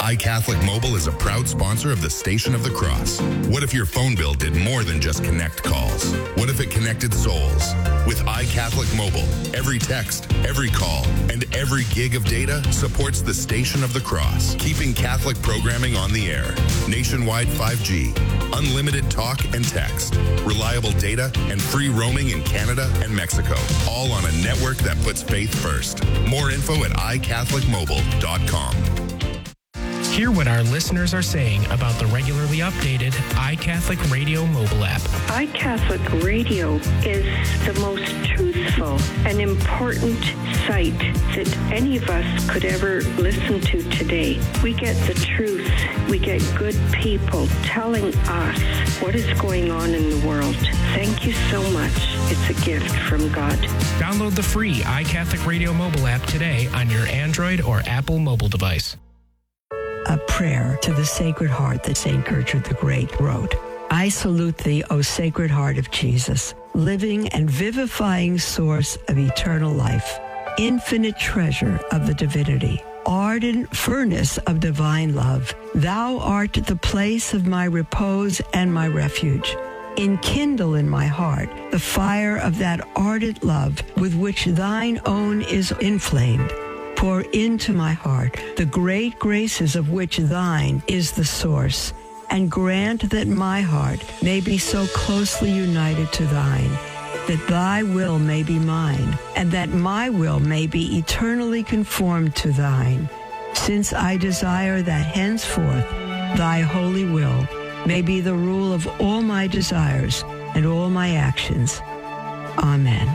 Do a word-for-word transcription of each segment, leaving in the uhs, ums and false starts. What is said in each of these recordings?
iCatholic Mobile is a proud sponsor of the Station of the Cross. What if your phone bill did more than just connect calls? What if it connected souls? With iCatholic Mobile, every text, every call, and every gig of data supports the Station of the Cross, keeping Catholic programming on the air. Nationwide five G, unlimited talk and text, reliable data, and free roaming in Canada and Mexico, all on a network that puts faith first. More info at i catholic mobile dot com. Hear what our listeners are saying about the regularly updated iCatholic Radio mobile app. iCatholic Radio is the most truthful and important site that any of us could ever listen to today. We get the truth. We get good people telling us what is going on in the world. Thank you so much. It's a gift from God. Download the free iCatholic Radio mobile app today on your Android or Apple mobile device. A prayer to the Sacred Heart that Saint Gertrude the Great wrote. I salute thee, O Sacred Heart of Jesus, living and vivifying source of eternal life, infinite treasure of the divinity, ardent furnace of divine love. Thou art the place of my repose and my refuge. Enkindle in my heart the fire of that ardent love with which thine own is inflamed. Pour into my heart the great graces of which thine is the source, and grant that my heart may be so closely united to thine, that thy will may be mine, and that my will may be eternally conformed to thine, since I desire that henceforth thy holy will may be the rule of all my desires and all my actions. Amen.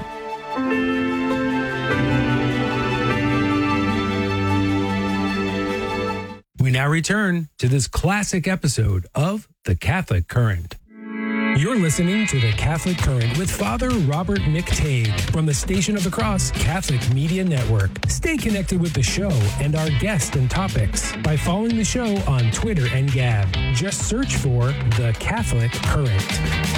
We now return to this classic episode of The Catholic Current. You're listening to The Catholic Current with Father Robert McTague from the Station of the Cross Catholic Media Network. Stay connected with the show and our guests and topics by following the show on Twitter and Gab. Just search for The Catholic Current.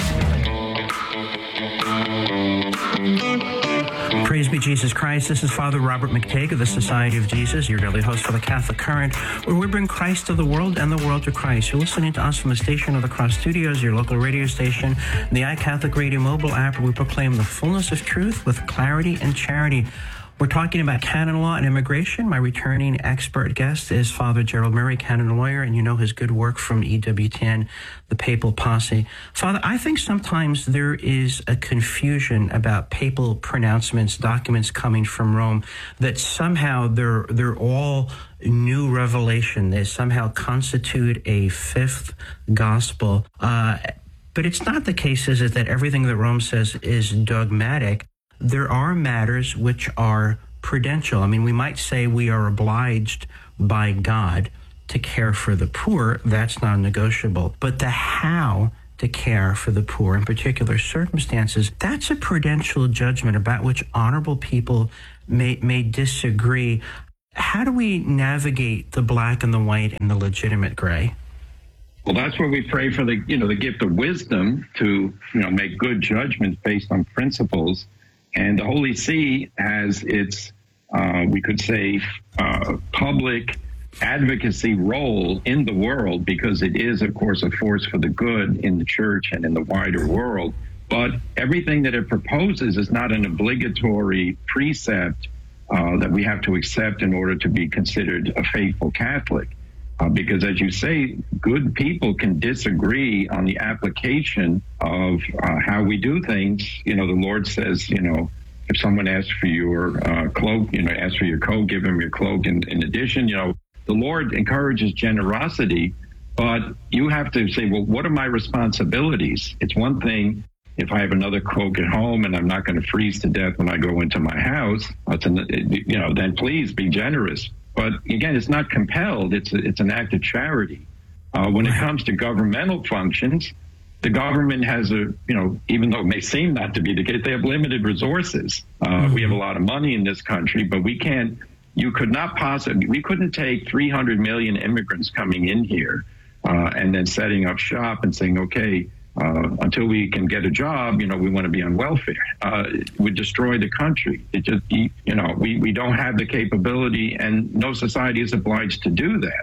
Praise be Jesus Christ. This is Father Robert McTague of the Society of Jesus, your daily host for the Catholic Current, where we bring Christ to the world and the world to Christ. You're listening to us from the Station of the Cross Studios, your local radio station, the iCatholic Radio mobile app, where we proclaim the fullness of truth with clarity and charity. We're talking about canon law and immigration. My returning expert guest is Father Gerald Murray, canon lawyer, and you know his good work from E W T N, the Papal Posse. Father, I think sometimes there is a confusion about papal pronouncements, documents coming from Rome, that somehow they're they're all new revelation. They somehow constitute a fifth gospel. Uh, but it's not the case, is it, that everything that Rome says is dogmatic? There are matters which are prudential. I mean, we might say we are obliged by God to care for the poor. That's non-negotiable. But the how to care for the poor in particular circumstances, that's a prudential judgment about which honorable people may, may disagree. How do we navigate the black and the white and the legitimate gray? Well, that's where we pray for the, you know, the gift of wisdom to, you know, make good judgments based on principles. And the Holy See has its, uh, we could say, uh, public advocacy role in the world, because it is, of course, a force for the good in the church and in the wider world. But everything that it proposes is not an obligatory precept uh, that we have to accept in order to be considered a faithful Catholic. Uh, because, as you say, good people can disagree on the application of uh, how we do things. You know, the Lord says, you know, if someone asks for your uh, cloak, you know, asks for your coat, give them your cloak. In, in addition, you know, the Lord encourages generosity, but you have to say, well, what are my responsibilities? It's one thing if I have another cloak at home and I'm not going to freeze to death when I go into my house, it's an, you know, then please be generous. But again, it's not compelled. It's a, it's an act of charity. Uh, when it comes to governmental functions, the government has a, you know, even though it may seem not to be the case, they have limited resources. Uh, mm-hmm. We have a lot of money in this country, but we can't, you could not possibly, we couldn't take three hundred million immigrants coming in here uh, and then setting up shop and saying, okay, uh, until we can get a job, you know, we want to be on welfare. Uh, it would destroy the country. It just, you know, we, we don't have the capability, and no society is obliged to do that.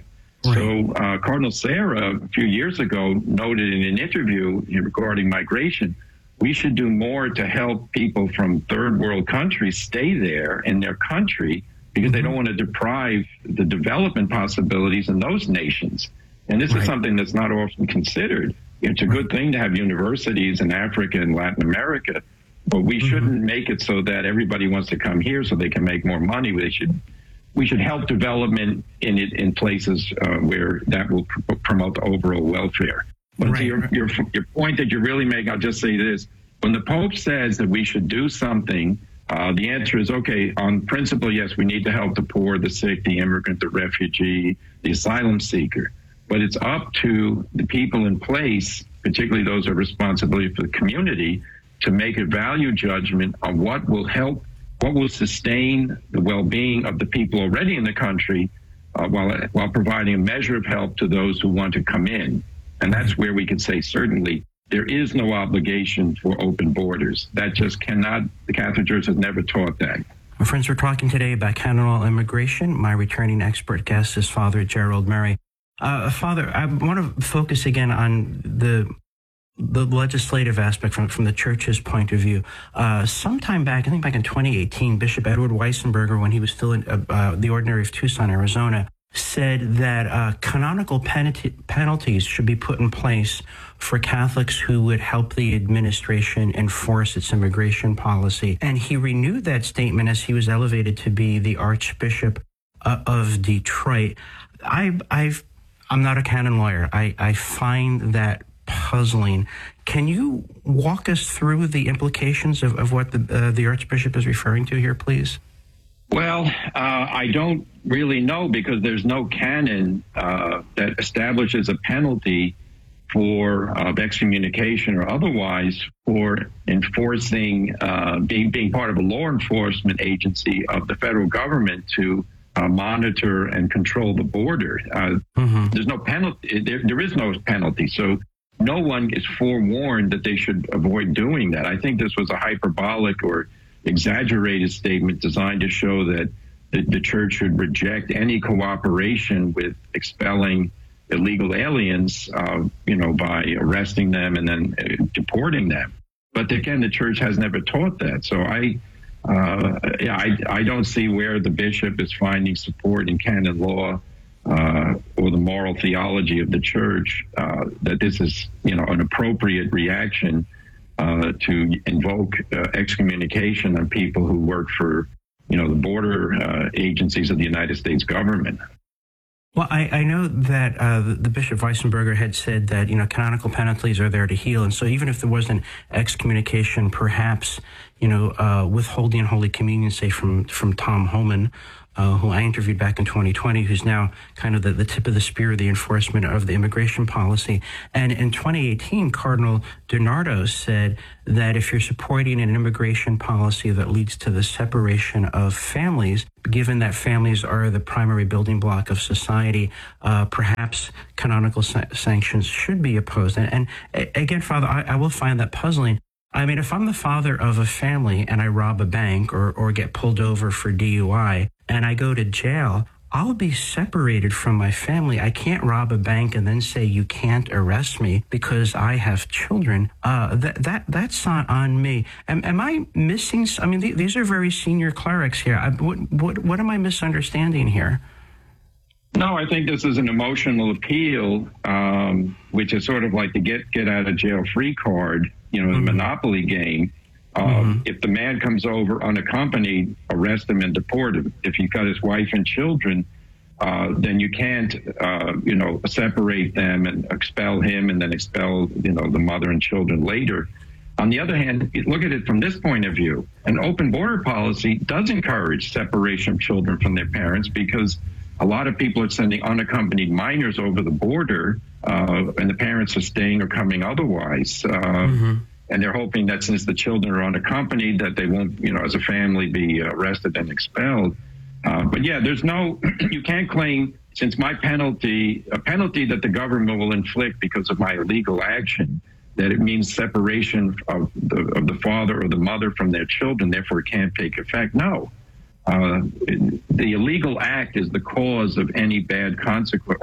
Right. So uh, Cardinal Sarah, a few years ago, noted in an interview regarding migration, we should do more to help people from third world countries stay there in their country because mm-hmm. they don't want to deprive the development possibilities in those nations. And this right. is something that's not often considered. It's a good thing to have universities in Africa and Latin America, but we mm-hmm. shouldn't make it so that everybody wants to come here so they can make more money. They should, we should help development in it in places uh, where that will pr- promote the overall welfare. But right. to your, your your point that you really make, I'll just say this: when the Pope says that we should do something, uh, the answer is okay. On principle, yes, we need to help the poor, the sick, the immigrant, the refugee, the asylum seeker. But it's up to the people in place, particularly those who are responsibility for the community, to make a value judgment on what will help, what will sustain the well-being of the people already in the country, uh, while while providing a measure of help to those who want to come in. And that's where we can say certainly there is no obligation for open borders. That just cannot. The Catholic Church has never taught that. My friends, we're talking today about canon law immigration. My returning expert guest is Father Gerald Murray. Uh, Father, I want to focus again on the the legislative aspect from, from the Church's point of view. Uh, sometime back, I think back in twenty eighteen, Bishop Edward Weissenberger, when he was still in uh, uh, the Ordinary of Tucson, Arizona, said that uh, canonical penalty, penalties should be put in place for Catholics who would help the administration enforce its immigration policy. And he renewed that statement as he was elevated to be the Archbishop uh, of Detroit. I, I've I'm not a canon lawyer. I, I find that puzzling. Can you walk us through the implications of, of what the, uh, the Archbishop is referring to here, please? Well, uh, I don't really know because there's no canon uh, that establishes a penalty for uh, excommunication or otherwise for enforcing, uh, being, being part of a law enforcement agency of the federal government to Uh, monitor and control the border. Uh, mm-hmm. There's no penalty. There, there is no penalty. So no one is forewarned that they should avoid doing that. I think this was a hyperbolic or exaggerated statement designed to show that the, the church should reject any cooperation with expelling illegal aliens, uh, you know, by arresting them and then uh, deporting them. But again, the church has never taught that. So I Uh, yeah, I, I don't see where the bishop is finding support in canon law uh, or the moral theology of the church uh, that this is, you know, an appropriate reaction uh, to invoke uh, excommunication on people who work for, you know, the border uh, agencies of the United States government. Well, I, I know that uh, the, the Bishop Weissenberger had said that, you know, canonical penalties are there to heal. And so even if there wasn't excommunication, perhaps, you know, uh, withholding Holy Communion, say, from, from Tom Homan, uh, who I interviewed back in twenty twenty, who's now kind of the, the tip of the spear of the enforcement of the immigration policy. And in twenty eighteen, Cardinal DiNardo said that if you're supporting an immigration policy that leads to the separation of families, given that families are the primary building block of society, uh, perhaps canonical sa- sanctions should be opposed. And, and again, Father, I, I will find that puzzling. I mean, if I'm the father of a family and I rob a bank or, or get pulled over for D U I and I go to jail, I'll be separated from my family. I can't rob a bank and then say you can't arrest me because I have children. Uh, that that that's not on me. Am, am I missing? I mean, th- these are very senior clerics here. I, what what what am I misunderstanding here? No, I think this is an emotional appeal, um, which is sort of like the get get out of jail free card. You know, the mm-hmm. Monopoly game. Um, mm-hmm. If the man comes over unaccompanied, arrest him and deport him. If he's got his wife and children, uh, then you can't, uh, you know, separate them and expel him and then expel, you know, the mother and children later. On the other hand, look at it from this point of view. An open border policy does encourage separation of children from their parents because a lot of people are sending unaccompanied minors over the border uh, and the parents are staying or coming otherwise. Uh, mm-hmm. And they're hoping that since the children are unaccompanied, that they won't, you know, as a family be arrested and expelled. Uh, but yeah, there's no, you can't claim, since my penalty, a penalty that the government will inflict because of my illegal action, that it means separation of the, of the father or the mother from their children, therefore it can't take effect. No. Uh, the illegal act is the cause of any bad consequence or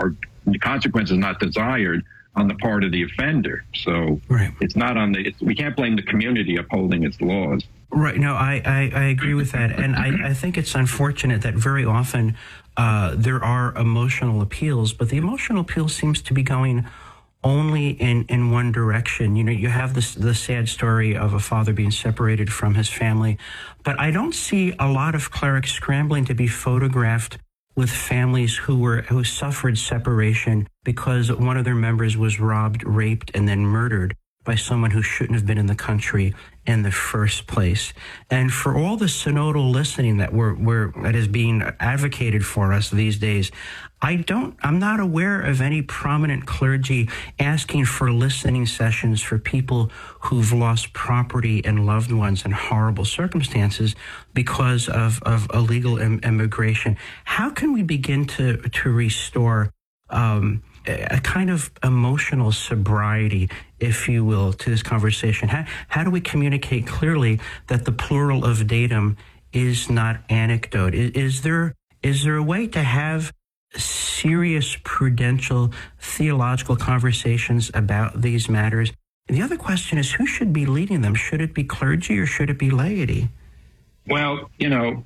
the consequence is not desired on the part of the offender. So right. it's not on the, it's, we can't blame the community upholding its laws. Right. No, I, I, I agree with that. And I, I think it's unfortunate that very often uh, there are emotional appeals, but the emotional appeal seems to be going only in, in one direction. You know, you have this the sad story of a father being separated from his family, but I don't see a lot of clerics scrambling to be photographed with families who were who suffered separation because one of their members was robbed, raped, and then murdered by someone who shouldn't have been in the country in the first place. And for all the synodal listening that we're, we're that is being advocated for us these days, I don't, I'm not aware of any prominent clergy asking for listening sessions for people who've lost property and loved ones in horrible circumstances because of, of illegal im- immigration. How can we begin to, to restore um, a kind of emotional sobriety, if you will, to this conversation? How, how do we communicate clearly that the plural of datum is not anecdote? Is, is there is there a way to have serious prudential theological conversations about these matters? And the other question is, who should be leading them? Should it be clergy or should it be laity? Well, you know,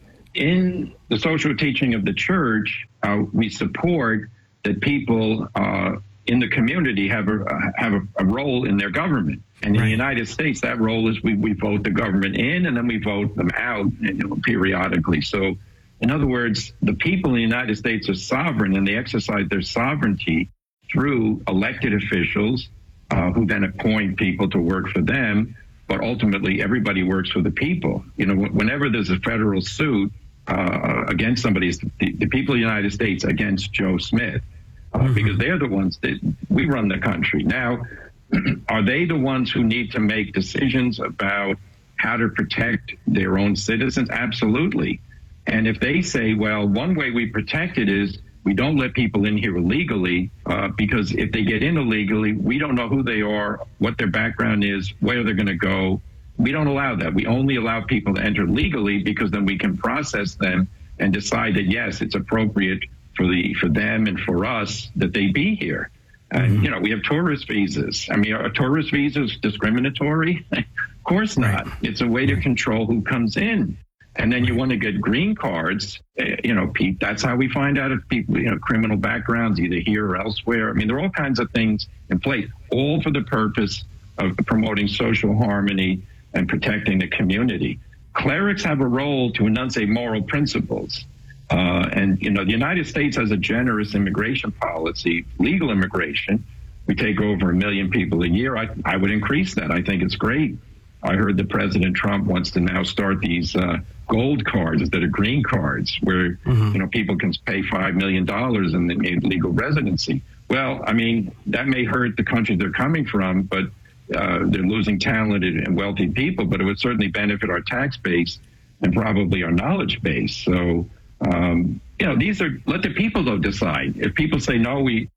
in the social teaching of the church, uh, we support that people uh, in the community have a have a, a role in their government. And in right. the United States, that role is we, we vote the government in and then we vote them out, you know, periodically. So, in other words, the people in the United States are sovereign, and they exercise their sovereignty through elected officials uh, who then appoint people to work for them. But ultimately, everybody works for the people. You know, whenever there's a federal suit uh, against somebody, it's the, the people of the United States against Joe Smith, uh, mm-hmm. because they're the ones that we run the country. Now, are they the ones who need to make decisions about how to protect their own citizens? Absolutely. And if they say, well, one way we protect it is we don't let people in here illegally, uh, because if they get in illegally, we don't know who they are, what their background is, where they're going to go. We don't allow that. We only allow people to enter legally because then we can process them and decide that, yes, it's appropriate for the for them and for us that they be here. And, mm-hmm. you know, we have tourist visas. I mean, are tourist visas discriminatory? Of course not. Right. It's a way to control who comes in. And then you want to get green cards, you know, Pete, that's how we find out if people, you know, criminal backgrounds, either here or elsewhere. I mean, there are all kinds of things in place, all for the purpose of promoting social harmony and protecting the community. Clerics have a role to enunciate moral principles. Uh, and, you know, the United States has a generous immigration policy, legal immigration. We take over a million people a year. I, I would increase that. I think it's great. I heard that President Trump wants to now start these uh, gold cards instead of green cards where, mm-hmm. you know, people can pay five million dollars and they get legal residency. Well, I mean, that may hurt the country they're coming from, but uh, they're losing talented and wealthy people, but it would certainly benefit our tax base and probably our knowledge base. So, um, you know, these are, let the people, though, decide. If people say, no, we,